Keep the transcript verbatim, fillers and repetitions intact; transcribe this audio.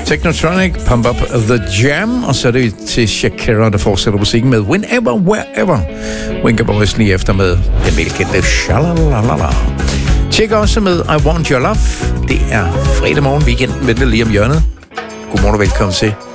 Technotronic, Pump Up The Jam, og så er det til Shakira, der fortsætter musikken med Whenever, Wherever. Winker Boys lige efter med den velkendte Shalalala. Tjek også med I Want Your Love. Det er fredag morgen, weekenden venter lige om hjørnet. Godmorgen og velkommen til